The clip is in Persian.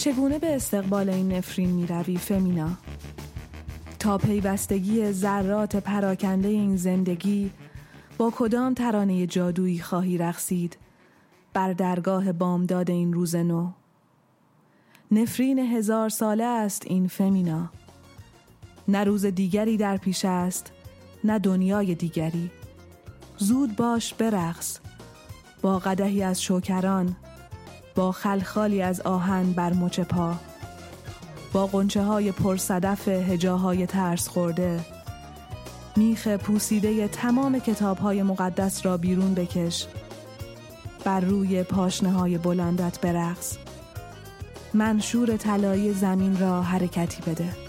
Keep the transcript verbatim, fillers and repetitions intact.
چگونه به استقبال این نفرین می روی فمینا؟ تا پیوستگی ذرات پراکنده این زندگی با کدام ترانه جادویی خواهی رقصید بر درگاه بامداد این روز نو؟ نفرین هزار ساله است این فمینا، نه روز دیگری در پیش است نه دنیای دیگری. زود باش برقص با قدحی از شوکران، با خلخالی از آهن بر مچ پا، با غنچه های پرصدف هجاهای ترس خورده. میخ پوسیده تمام کتاب های مقدس را بیرون بکش، بر روی پاشنه های بلندت برقص. منشور طلایی زمین را حرکتی بده.